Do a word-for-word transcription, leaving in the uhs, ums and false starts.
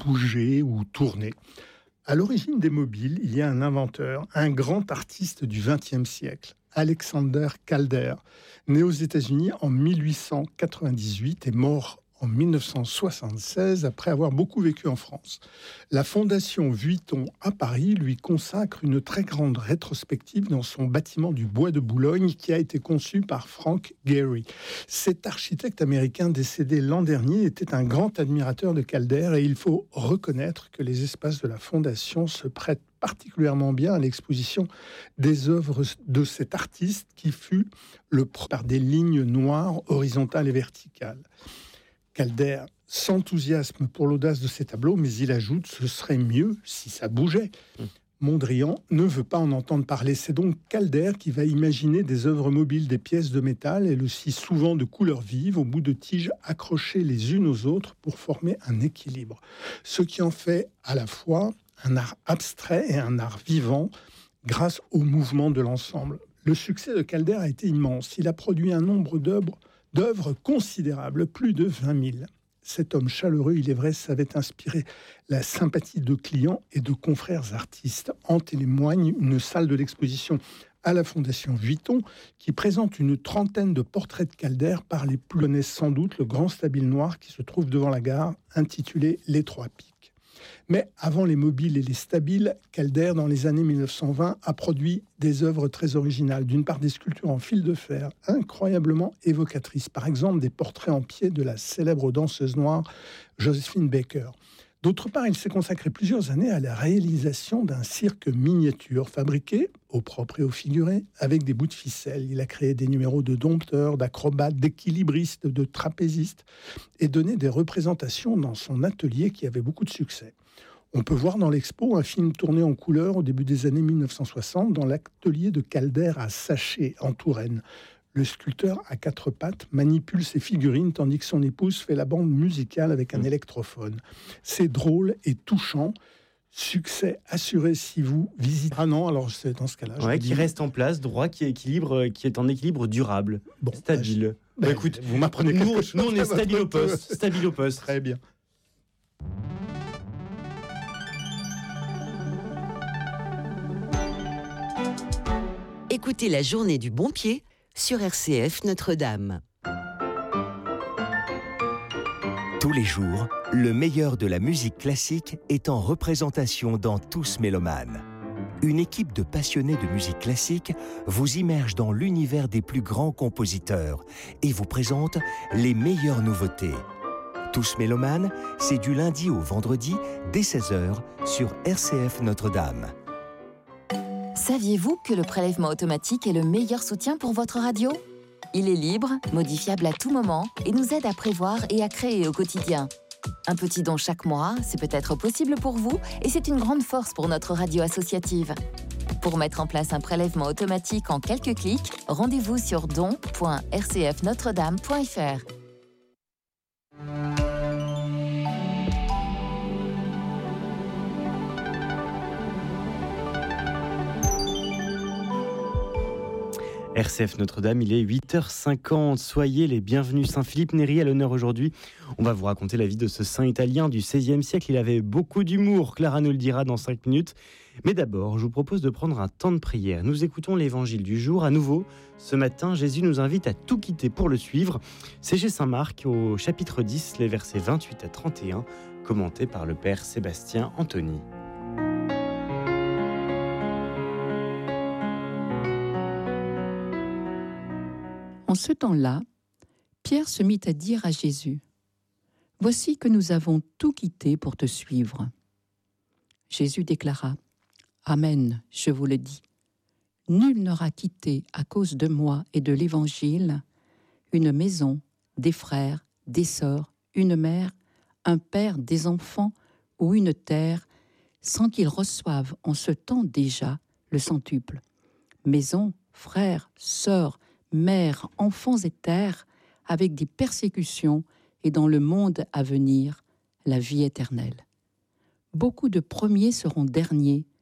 bouger ou tourner. À l'origine des mobiles, il y a un inventeur, un grand artiste du vingtième siècle, Alexander Calder, né aux États-Unis en mille huit cent quatre-vingt-dix-huit et mort en mille neuf cent soixante-seize après avoir beaucoup vécu en France. La Fondation Vuitton à Paris lui consacre une très grande rétrospective dans son bâtiment du Bois de Boulogne qui a été conçu par Frank Gehry. Cet architecte américain décédé l'an dernier était un grand admirateur de Calder et il faut reconnaître que les espaces de la Fondation se prêtent particulièrement bien à l'exposition des œuvres de cet artiste qui fut le par des lignes noires horizontales et verticales. Calder s'enthousiasme pour l'audace de ces tableaux, mais il ajoute « ce serait mieux si ça bougeait ». Mmh. Mondrian ne veut pas en entendre parler. C'est donc Calder qui va imaginer des œuvres mobiles, des pièces de métal, elles aussi souvent de couleurs vives, au bout de tiges accrochées les unes aux autres pour former un équilibre. Ce qui en fait à la fois un art abstrait et un art vivant grâce au mouvement de l'ensemble. Le succès de Calder a été immense. Il a produit un nombre d'œuvres d'œuvres considérables, plus de vingt mille. Cet homme chaleureux, il est vrai, savait inspirer la sympathie de clients et de confrères artistes. En témoigne une salle de l'exposition à la Fondation Vuitton qui présente une trentaine de portraits de Calder par les plus connaissent sans doute le grand stabile noir qui se trouve devant la gare, intitulé « Les Trois Pics ». Mais avant les mobiles et les stabiles, Calder, dans les années mille neuf cent vingt, a produit des œuvres très originales. D'une part, des sculptures en fil de fer, incroyablement évocatrices. Par exemple, des portraits en pied de la célèbre danseuse noire Josephine Baker. D'autre part, il s'est consacré plusieurs années à la réalisation d'un cirque miniature, fabriqué au propre et au figuré, avec des bouts de ficelle. Il a créé des numéros de dompteurs, d'acrobates, d'équilibristes, de trapézistes, et donné des représentations dans son atelier qui avait beaucoup de succès. On peut voir dans l'expo un film tourné en couleur au début des années mille neuf cent soixante dans l'atelier de Calder à Saché, en Touraine. Le sculpteur à quatre pattes manipule ses figurines tandis que son épouse fait la bande musicale avec un électrophone. C'est drôle et touchant. Succès assuré si vous visitez. Ah non, alors c'est dans ce cas-là. Ouais, qui dis... reste en place, droit, qui, équilibre, qui est en équilibre durable, bon, stabile. Bah, bah, écoute, vous m'apprenez quelque nous, chose. Nous, on est stabile au poste. Stabile au poste. Très bien. Écoutez la journée du bon pied sur R C F Notre-Dame. Tous les jours, le meilleur de la musique classique est en représentation dans Tous Mélomanes. Une équipe de passionnés de musique classique vous immerge dans l'univers des plus grands compositeurs et vous présente les meilleures nouveautés. Tous Mélomanes, c'est du lundi au vendredi dès seize heures sur R C F Notre-Dame. Saviez-vous que le prélèvement automatique est le meilleur soutien pour votre radio ? Il est libre, modifiable à tout moment et nous aide à prévoir et à créer au quotidien. Un petit don chaque mois, c'est peut-être possible pour vous et c'est une grande force pour notre radio associative. Pour mettre en place un prélèvement automatique en quelques clics, rendez-vous sur don point r c f notre dame point f r. R C F Notre-Dame, il est huit heures cinquante. Soyez les bienvenus. Saint-Philippe Néri à l'honneur aujourd'hui. On va vous raconter la vie de ce saint italien du seizième siècle. Il avait beaucoup d'humour. Clara nous le dira dans cinq minutes. Mais d'abord, je vous propose de prendre un temps de prière. Nous écoutons l'évangile du jour. À nouveau, ce matin, Jésus nous invite à tout quitter pour le suivre. C'est chez saint Marc, au chapitre dix, les versets vingt-huit à trente et un, commentés par le père Sébastien Anthony. En ce temps-là, Pierre se mit à dire à Jésus : « Voici que nous avons tout quitté pour te suivre. » Jésus déclara : « Amen, je vous le dis. Nul n'aura quitté à cause de moi et de l'Évangile une maison, des frères, des sœurs, une mère, un père, des enfants ou une terre, sans qu'il reçoive en ce temps déjà le centuple. Maison, frères, sœurs, mères, enfants et terres, avec des persécutions et dans le monde à venir, la vie éternelle. Beaucoup de premiers seront derniers